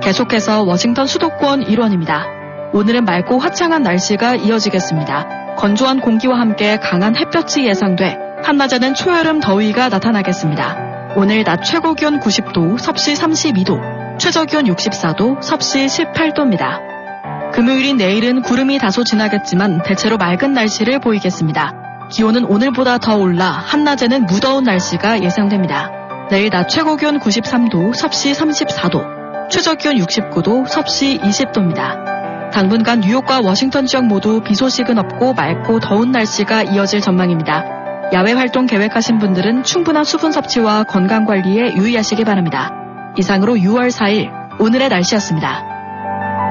계속해서 워싱턴 수도권 일원입니다. 오늘은 맑고 화창한 날씨가 이어지겠습니다. 건조한 공기와 함께 강한 햇볕이 예상돼 한낮에는 초여름 더위가 나타나겠습니다. 오늘 낮 최고기온 90도, 섭씨 32도, 최저기온 64도, 섭씨 18도입니다. 금요일인 내일은 구름이 다소 지나겠지만 대체로 맑은 날씨를 보이겠습니다. 기온은 오늘보다 더 올라 한낮에는 무더운 날씨가 예상됩니다. 내일 낮 최고기온 93도, 섭씨 34도, 최저기온 69도, 섭씨 20도입니다. 당분간 뉴욕과 워싱턴 지역 모두 비 소식은 없고 맑고 더운 날씨가 이어질 전망입니다. 야외 활동 계획하신 분들은 충분한 수분 섭취와 건강 관리에 유의하시기 바랍니다. 이상으로 6월 4일 오늘의 날씨였습니다.